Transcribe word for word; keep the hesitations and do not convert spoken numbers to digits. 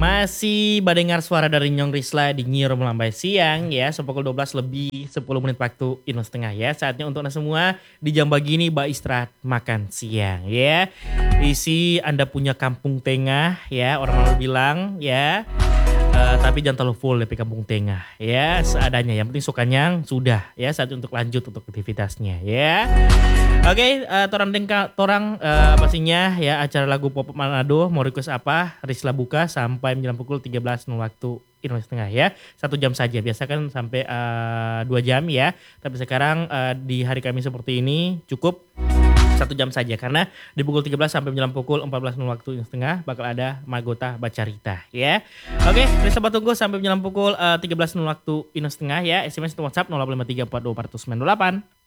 Masih badengar suara dari Nyong Risla di Nyiar Melambai Siang ya, sepukul dua belas lebih sepuluh menit waktu Indonesia Tengah ya. Saatnya untuk Anda semua di jam begini ba istirahat makan siang ya. Isi Anda punya kampung tengah ya, orang lalu bilang ya. Uh, tapi jangan terlalu full dari kampung tengah ya, seadanya, yang penting sukanya sudah ya, saat untuk lanjut untuk aktivitasnya ya. Oke, okay, uh, torang dengka torang uh, pastinya ya, acara lagu pop Manado mau request apa, Risla buka sampai menjelang pukul tiga belas waktu Indonesia Tengah ya. Satu jam saja, biasa kan sampai uh, dua jam ya. Tapi sekarang uh, di hari kami seperti ini cukup satu jam saja, karena di pukul tiga belas sampai menjelang pukul empat belas waktu Indonesia Tengah bakal ada Magota Bacarita ya. Oke, Risla tunggu sampai menjelang pukul uh, tiga belas waktu Indonesia Tengah ya. S M S atau WhatsApp nol lima tiga empat dua empat sembilan delapan.